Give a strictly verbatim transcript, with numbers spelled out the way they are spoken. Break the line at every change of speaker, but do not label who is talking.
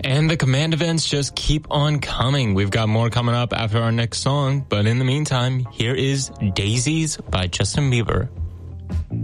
And the command events just keep on coming. We've got more coming up after our next song. But in the meantime, here is Daisies by Justin Bieber.